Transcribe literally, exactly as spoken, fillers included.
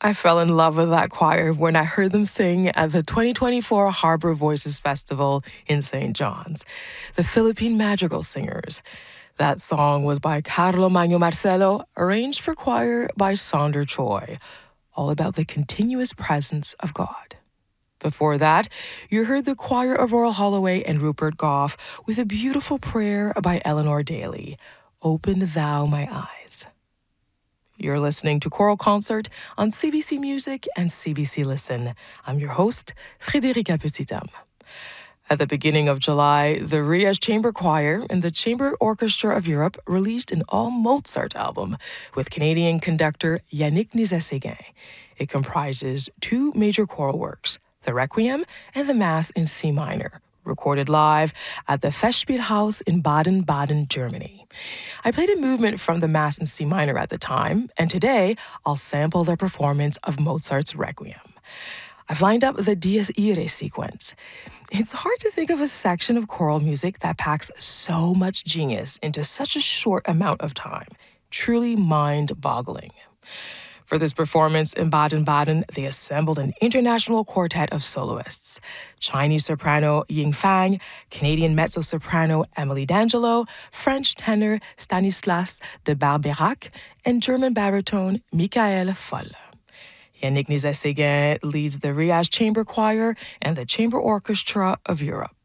I fell in love with that choir when I heard them sing at the twenty twenty-four Harbor Voices Festival in Saint John's, the Philippine Madrigal Singers. That song was by Carlo Magno Marcelo, arranged for choir by Sonder Choi, all about the continuous presence of God. Before that, you heard the choir of Royal Holloway and Rupert Goff with a beautiful prayer by Eleanor Daly, Open Thou My Eyes. You're listening to Choral Concert on C B C Music and C B C Listen. I'm your host, Frédérica Petit-Homme. At the beginning of July, the Rias Chamber Choir and the Chamber Orchestra of Europe released an all-Mozart album with Canadian conductor Yannick Nézet-Séguin. It comprises two major choral works, the Requiem and the Mass in C minor, recorded live at the Festspielhaus in Baden-Baden, Germany. I played a movement from the Mass in C minor at the time, and today I'll sample their performance of Mozart's Requiem. I've lined up the Dies Irae sequence. It's hard to think of a section of choral music that packs so much genius into such a short amount of time. Truly mind-boggling. For this performance in Baden-Baden, they assembled an international quartet of soloists: Chinese soprano Ying Fang, Canadian mezzo-soprano Emily D'Angelo, French tenor Stanislas de Barbeyrac, and German baritone Michael Foll. Yannick Nézet-Séguin leads the Rias Chamber Choir and the Chamber Orchestra of Europe.